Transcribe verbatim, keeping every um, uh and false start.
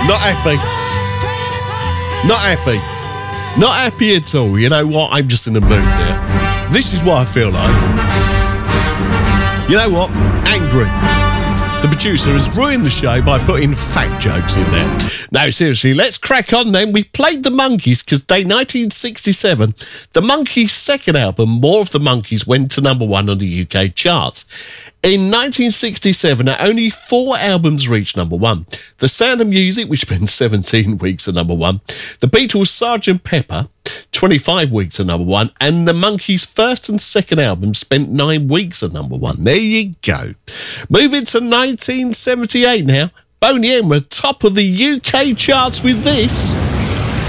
Not happy. Not happy. Not happy at all. You know what? I'm just in a mood now. This is what I feel like. You know what? Angry. The producer has ruined the show by putting fact jokes in there. No, seriously, let's crack on then. We played the Monkees because in nineteen sixty-seven, the Monkees' second album, More of the Monkees, went to number one on the U K charts. In nineteen sixty-seven, only four albums reached number one. The Sound of Music, which spent seventeen weeks at number one. The Beatles' Sergeant Pepper, twenty-five weeks at number one. And the Monkees' first and second album spent nine weeks at number one. There you go. Moving to nineteen seventy-eight now. Boney M were top of the U K charts with this.